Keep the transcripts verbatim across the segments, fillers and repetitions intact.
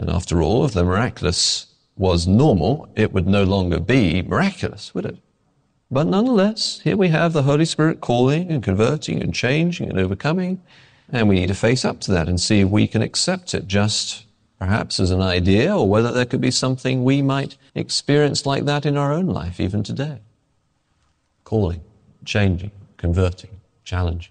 And after all, if the miraculous was normal, it would no longer be miraculous, would it? But nonetheless, here we have the Holy Spirit calling and converting and changing and overcoming, and we need to face up to that and see if we can accept it just perhaps as an idea, or whether there could be something we might experience like that in our own life even today. Calling, changing, converting, challenging.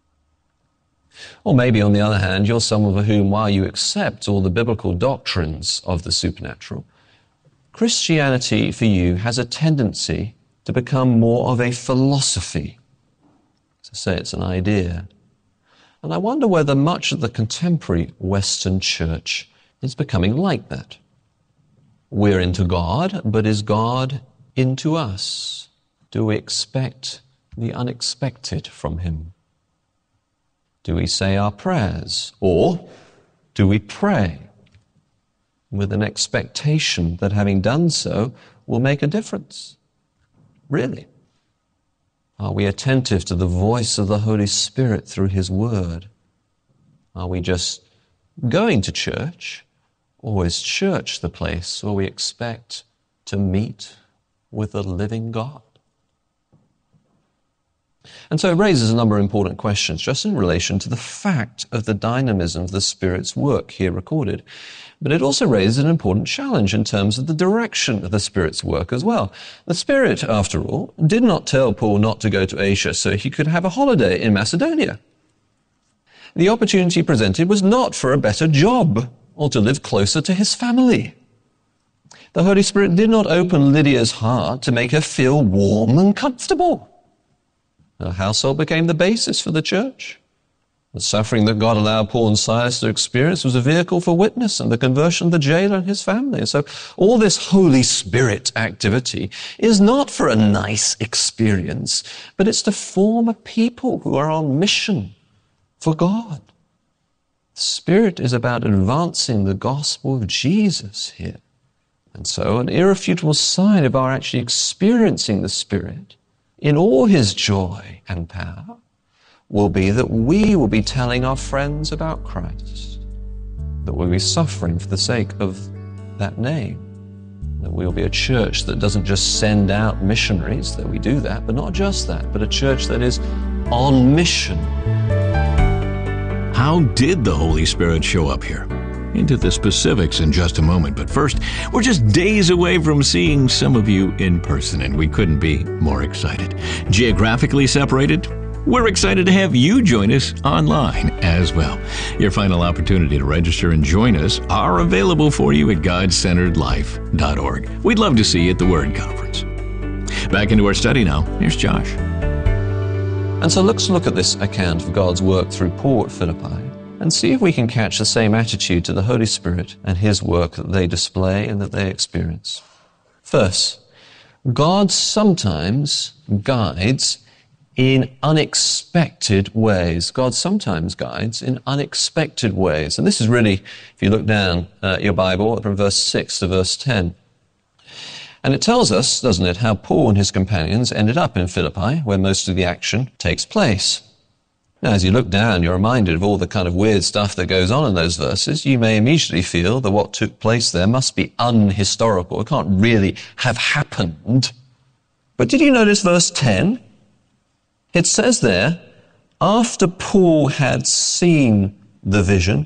Or maybe, on the other hand, you're someone for whom, while you accept all the biblical doctrines of the supernatural, Christianity for you has a tendency to become more of a philosophy. To say it's an idea. And I wonder whether much of the contemporary Western church is becoming like that. We're into God, but is God into us? Do we expect the unexpected from him? Do we say our prayers? Or do we pray with an expectation that having done so will make a difference? Really? Are we attentive to the voice of the Holy Spirit through his word? Are we just going to church, or is church the place where we expect to meet with the living God? And so it raises a number of important questions just in relation to the fact of the dynamism of the Spirit's work here recorded. But it also raises an important challenge in terms of the direction of the Spirit's work as well. The Spirit, after all, did not tell Paul not to go to Asia so he could have a holiday in Macedonia. The opportunity presented was not for a better job or to live closer to his family. The Holy Spirit did not open Lydia's heart to make her feel warm and comfortable. Her household became the basis for the church. The suffering that God allowed Paul and Silas to experience was a vehicle for witness and the conversion of the jailer and his family. And so all this Holy Spirit activity is not for a nice experience, but it's to form a people who are on mission for God. The Spirit is about advancing the gospel of Jesus here. And so an irrefutable sign of our actually experiencing the Spirit in all his joy and power will be that we will be telling our friends about Christ, that we'll be suffering for the sake of that name, that we'll be a church that doesn't just send out missionaries, that we do that, but not just that, but a church that is on mission. How did the Holy Spirit show up here? Into the specifics in just a moment, but first, we're just days away from seeing some of you in person, and we couldn't be more excited. Geographically separated, we're excited to have you join us online as well. Your final opportunity to register and join us are available for you at god centered life dot org. We'd love to see you at the Word Conference. Back into our study now. Here's Josh. And so let's look at this account of God's work through Paul at Philippi and see if we can catch the same attitude to the Holy Spirit and his work that they display and that they experience. First, God sometimes guides in unexpected ways. God sometimes guides in unexpected ways. And this is really, if you look down uh, your Bible from verse six to verse ten. And it tells us, doesn't it, how Paul and his companions ended up in Philippi, where most of the action takes place. Now, as you look down, you're reminded of all the kind of weird stuff that goes on in those verses. You may immediately feel that what took place there must be unhistorical. It can't really have happened. But did you notice verse ten? It says there, after Paul had seen the vision,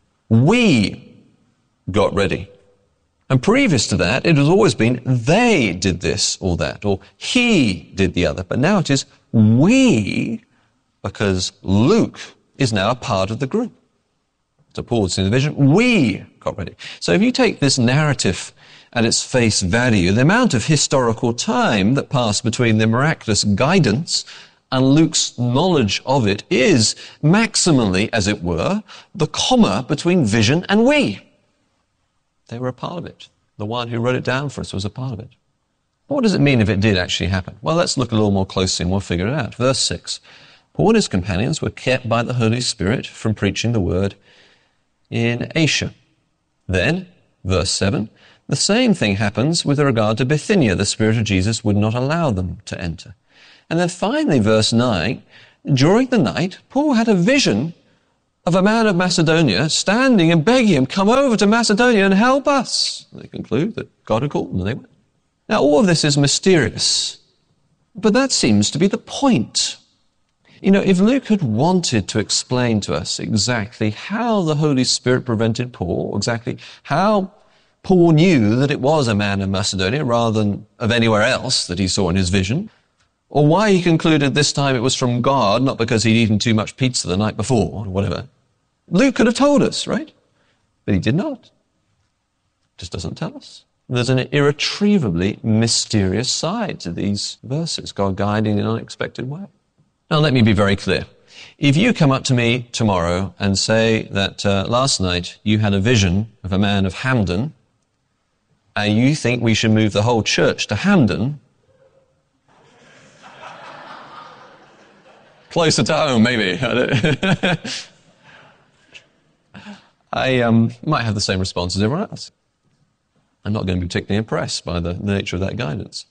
we got ready. And previous to that, it has always been they did this or that, or he did the other. But now it is we, because Luke is now a part of the group. So Paul had seen the vision, we got ready. So if you take this narrative at its face value, the amount of historical time that passed between the miraculous guidance and Luke's knowledge of it is maximally, as it were, the comma between vision and we. They were a part of it. The one who wrote it down for us was a part of it. What does it mean if it did actually happen? Well, let's look a little more closely and we'll figure it out. Verse six. Paul and his companions were kept by the Holy Spirit from preaching the word in Asia. Then, verse seven, the same thing happens with regard to Bithynia. The Spirit of Jesus would not allow them to enter. And then finally, verse nine, during the night, Paul had a vision of a man of Macedonia standing and begging him, come over to Macedonia and help us. They conclude that God had called them and they went. Now, all of this is mysterious, but that seems to be the point. You know, if Luke had wanted to explain to us exactly how the Holy Spirit prevented Paul, exactly how Paul knew that it was a man of Macedonia rather than of anywhere else that he saw in his vision, or why he concluded this time it was from God, not because he'd eaten too much pizza the night before, or whatever, Luke could have told us, right? But he did not. Just doesn't tell us. There's an irretrievably mysterious side to these verses, God guiding in an unexpected way. Now, let me be very clear. If you come up to me tomorrow and say that uh, last night you had a vision of a man of Hamden, and you think we should move the whole church to Hamden, closer to home, maybe. I um, might have the same response as everyone else. I'm not going to be particularly impressed by the, the nature of that guidance.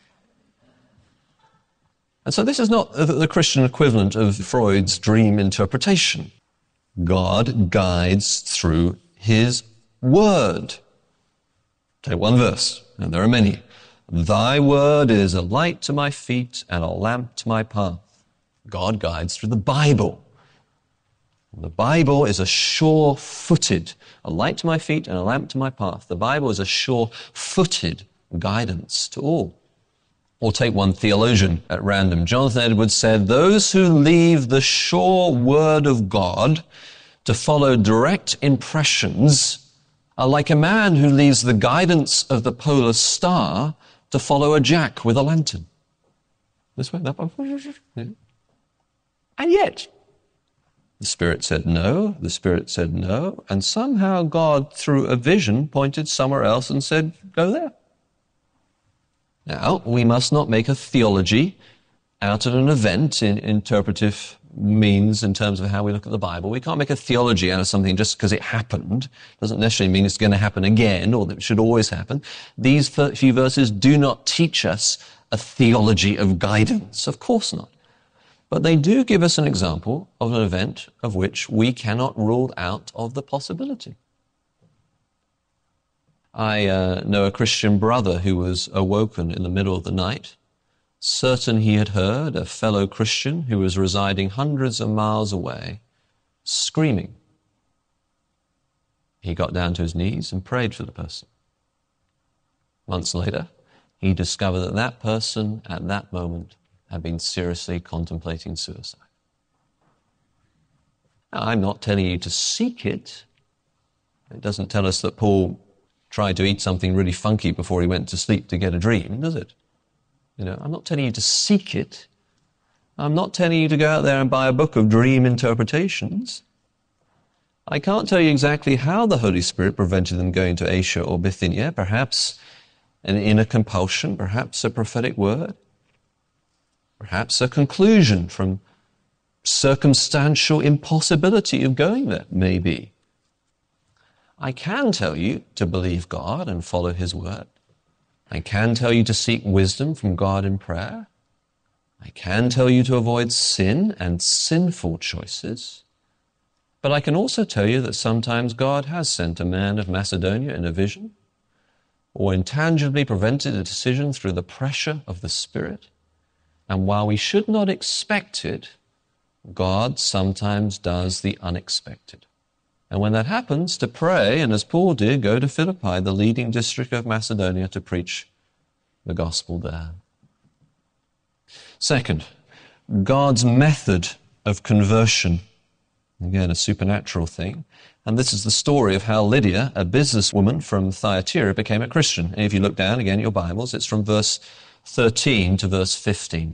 And so this is not the, the Christian equivalent of Freud's dream interpretation. God guides through his word. Take one verse, and there are many. Thy word is a light to my feet and a lamp to my path. God guides through the Bible. The Bible is a sure-footed, a light to my feet and a lamp to my path. The Bible is a sure-footed guidance to all. Or take one theologian at random. Jonathan Edwards said, those who leave the sure word of God to follow direct impressions are like a man who leaves the guidance of the polar star to follow a jack with a lantern. This way, that way. And yet, the Spirit said no, the Spirit said no, and somehow God, through a vision, pointed somewhere else and said, go there. Now, we must not make a theology out of an event in interpretive means in terms of how we look at the Bible. We can't make a theology out of something just because it happened. It doesn't necessarily mean it's going to happen again or that it should always happen. These few verses do not teach us a theology of guidance. Of course not. But they do give us an example of an event of which we cannot rule out of the possibility. I uh, know a Christian brother who was awoken in the middle of the night, certain he had heard a fellow Christian who was residing hundreds of miles away screaming. He got down to his knees and prayed for the person. Months later, he discovered that that person at that moment had been seriously contemplating suicide. Now, I'm not telling you to seek it. It doesn't tell us that Paul tried to eat something really funky before he went to sleep to get a dream, does it? You know, I'm not telling you to seek it. I'm not telling you to go out there and buy a book of dream interpretations. I can't tell you exactly how the Holy Spirit prevented them going to Asia or Bithynia, perhaps an inner compulsion, perhaps a prophetic word, perhaps a conclusion from circumstantial impossibility of going there, maybe. I can tell you to believe God and follow his word. I can tell you to seek wisdom from God in prayer. I can tell you to avoid sin and sinful choices. But I can also tell you that sometimes God has sent a man of Macedonia in a vision, or intangibly prevented a decision through the pressure of the Spirit. And while we should not expect it, God sometimes does the unexpected. And when that happens, to pray, and as Paul did, go to Philippi, the leading district of Macedonia, to preach the gospel there. Second, God's method of conversion. Again, a supernatural thing. And this is the story of how Lydia, a businesswoman from Thyatira, became a Christian. And if you look down again at your Bibles, it's from verse thirteen to verse fifteen.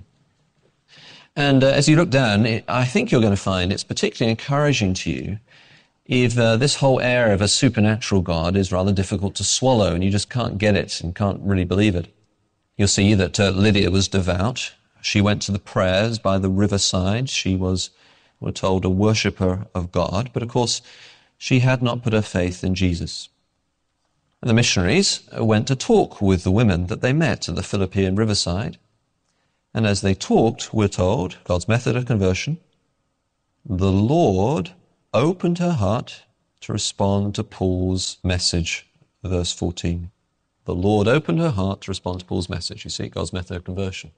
And uh, as you look down, it, I think you're going to find it's particularly encouraging to you if uh, this whole air of a supernatural God is rather difficult to swallow and you just can't get it and can't really believe it. You'll see that uh, Lydia was devout. She went to the prayers by the riverside. She was, we're told, a worshipper of God. But of course, she had not put her faith in Jesus. And the missionaries went to talk with the women that they met at the Philippian riverside. And as they talked, we're told, God's method of conversion, the Lord opened her heart to respond to Paul's message, verse fourteen. The Lord opened her heart to respond to Paul's message. You see, God's method of conversion.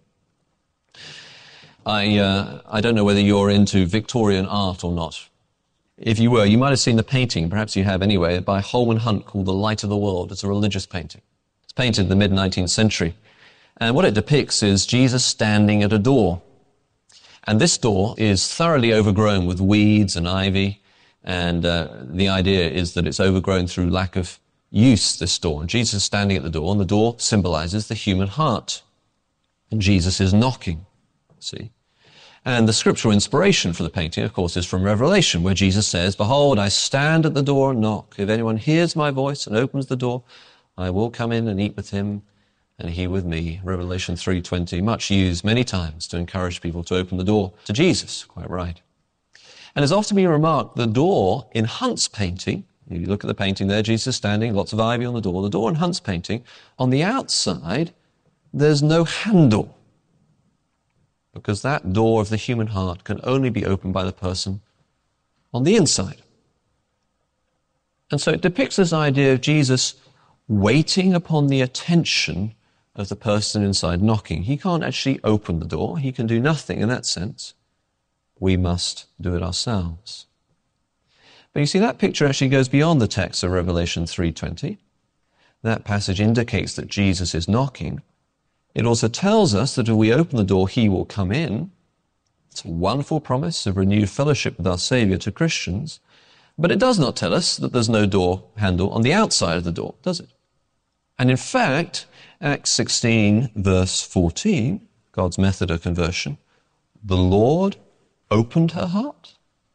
I, uh, I don't know whether you're into Victorian art or not. If you were, you might have seen the painting, perhaps you have anyway, by Holman Hunt called The Light of the World. It's a religious painting. It's painted in the mid-nineteenth century. And what it depicts is Jesus standing at a door. And this door is thoroughly overgrown with weeds and ivy. And uh, the idea is that it's overgrown through lack of use, this door. And Jesus is standing at the door, and the door symbolizes the human heart. And Jesus is knocking, see? And the scriptural inspiration for the painting, of course, is from Revelation, where Jesus says, "Behold, I stand at the door and knock. If anyone hears my voice and opens the door, I will come in and eat with him, and he with me." Revelation three twenty, much used many times to encourage people to open the door to Jesus. Quite right. And it's often been remarked, the door in Hunt's painting, you look at the painting there, Jesus standing, lots of ivy on the door. The door in Hunt's painting, on the outside, there's no handle, because that door of the human heart can only be opened by the person on the inside. And so it depicts this idea of Jesus waiting upon the attention of the person inside knocking. He can't actually open the door. He can do nothing in that sense. We must do it ourselves. But you see, that picture actually goes beyond the text of Revelation three twenty. That passage indicates that Jesus is knocking. It also tells us that if we open the door, he will come in. It's a wonderful promise of renewed fellowship with our Savior to Christians. But it does not tell us that there's no door handle on the outside of the door, does it? And in fact, Acts sixteen, verse fourteen, God's method of conversion, the Lord opened her heart.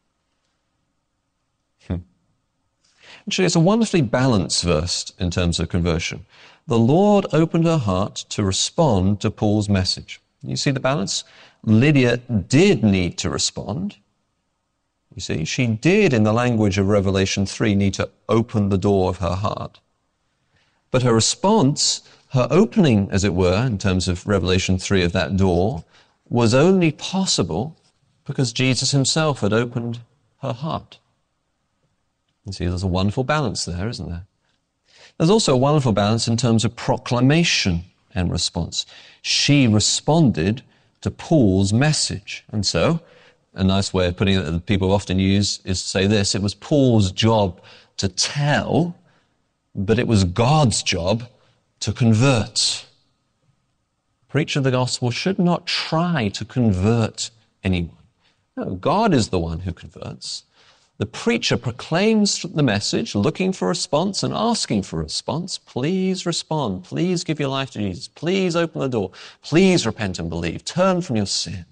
Hmm. Actually, it's a wonderfully balanced verse in terms of conversion. The Lord opened her heart to respond to Paul's message. You see the balance? Lydia did need to respond. You see, she did, in the language of Revelation three, need to open the door of her heart. But her response, her opening, as it were, in terms of Revelation three of that door, was only possible because Jesus himself had opened her heart. You see, there's a wonderful balance there, isn't there? There's also a wonderful balance in terms of proclamation and response. She responded to Paul's message. And so, a nice way of putting it that people often use is to say this: it was Paul's job to tell, but it was God's job to convert. Preacher of the gospel should not try to convert anyone. No, God is the one who converts. The preacher proclaims the message, looking for a response and asking for a response. Please respond. Please give your life to Jesus. Please open the door. Please repent and believe. Turn from your sin.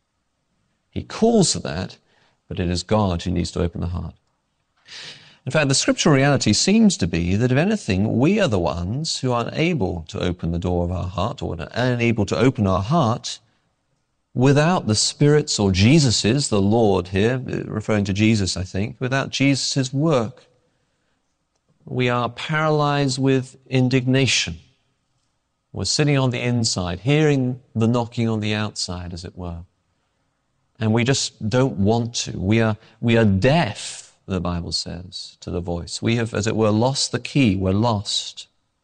He calls for that, but it is God who needs to open the heart. In fact, the scriptural reality seems to be that, if anything, we are the ones who are unable to open the door of our heart, or unable to open our heart without the Spirit's or Jesus's, the Lord here, referring to Jesus, I think, without Jesus's work. We are paralyzed with indignation. We're sitting on the inside, hearing the knocking on the outside, as it were. And we just don't want to. We are, we are deaf, the Bible says, to the voice. We have, as it were, lost the key. We're lost.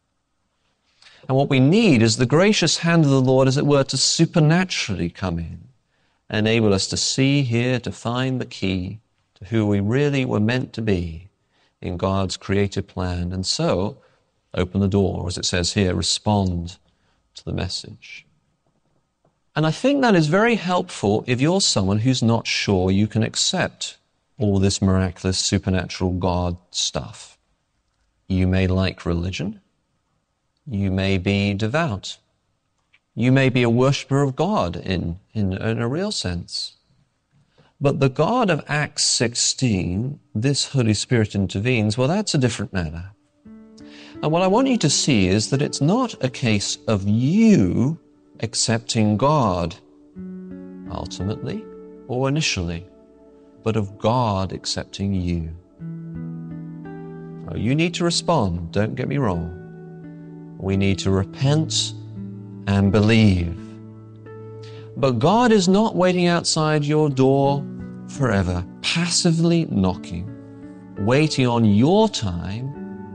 And what we need is the gracious hand of the Lord, as it were, to supernaturally come in and enable us to see, hear, to find the key to who we really were meant to be in God's creative plan. And so, open the door, or as it says here, respond to the message. And I think that is very helpful if you're someone who's not sure you can accept all this miraculous, supernatural God stuff. You may like religion. You may be devout. You may be a worshiper of God in, in, in a real sense. But the God of Acts sixteen, this Holy Spirit intervenes, well, that's a different matter. And what I want you to see is that it's not a case of you accepting God ultimately or initially, but of God accepting you. Now, you need to respond, don't get me wrong. We need to repent and believe. But God is not waiting outside your door forever, passively knocking, waiting on your time